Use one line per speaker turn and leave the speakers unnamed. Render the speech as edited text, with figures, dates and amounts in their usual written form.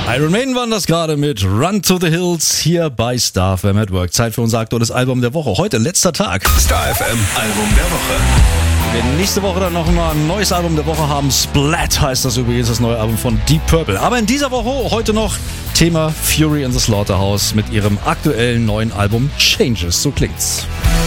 Iron Maiden waren das gerade mit Run to the Hills hier bei Star FM at Work. Zeit für unser aktuelles Album der Woche. Heute letzter Tag.
Star FM Album der Woche.
Wir werden nächste Woche dann noch mal ein neues Album der Woche haben. Splat heißt das übrigens, das neue Album von Deep Purple. Aber in dieser Woche heute noch Thema Fury in the Slaughterhouse mit ihrem aktuellen neuen Album Changes. So klingt's.